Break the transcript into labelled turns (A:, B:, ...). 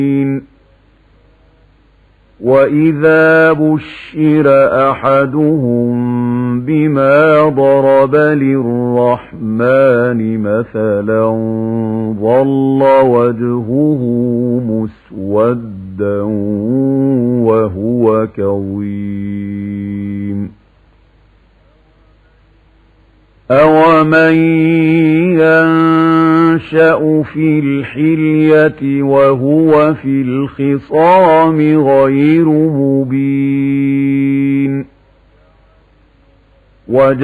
A: وَإِذَا بُشِّرَ أَحَدُهُم بِمَا ضَرَبَ لِلرَّحْمَنِ مَثَلًا ظَلَّ وَجْهُهُ مُسْوَدًّا وَهُوَ كَظِيمٌ أَوَمَن يَنشَأُ فِي الْحِلْيَةِ وَهُوَ فِي الْخِصَامِ غَيْرُ مُبِينٍ